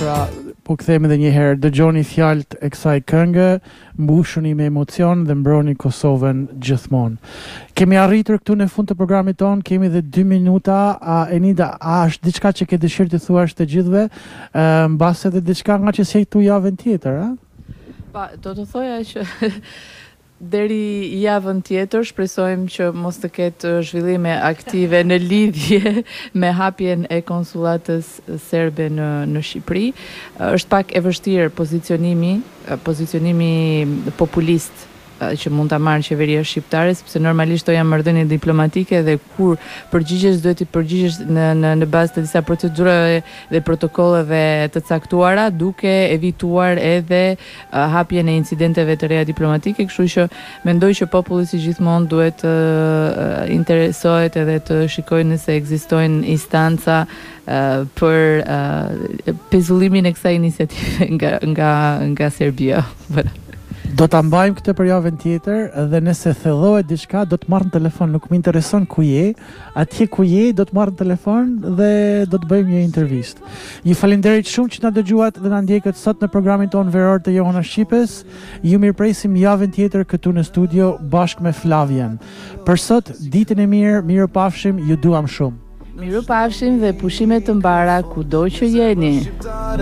Pra, po kthehemi edhe një herë, dëgjoni fjalët e kësaj këngë, mbushuni me emocion dhe mbroni Kosovën gjithmonë. Kemi arritur këtu në fund të programit ton, kemi edhe 2 minuta. Enida, a është diçka që ke dëshirë të thuash të gjithëve, mbas edhe diçka nga që sjell tu javën tjetër, a? Pa, do të thoja që deri javën tjetër shpresojmë që mos të ketë zhvillime aktive në lidhje me hapjen e konsullatës serbe në Shqipëri. Është pak e vështirë pozicionimi populist që mund ta marrë qeveria shqiptare, sepse normalisht to janë marrëdhënie diplomatike dhe kur përgjigjesh duhet të përgjigjesh në bazë të disa procedurave dhe protokolleve të caktuara, duke evituar edhe hapjen e incidenteve të reja diplomatike, kështu që mendoj që populli si gjithmonë duhet të interesohet edhe të shikojë nëse ekzistojnë instanca për pezullimin e kësaj iniciative nga Serbia. Do ta mbajmë këtë për javën tjetër dhe nëse thellohet diçka do të marr në telefon, nuk më intereson ku je, atje ku je do të marr në telefon dhe do të bëjmë një intervistë. Ju falenderoj shumë që na dëgjuat dhe na ndjekët sot në programin ton veror të Johana Shqipes. Ju mirpresim javën tjetër këtu në studio bashkë me Flavian. Për sot, ditën e mirë, mirupafshim, ju duam shumë. Mirupafshim dhe pushime të mbara kudo që jeni.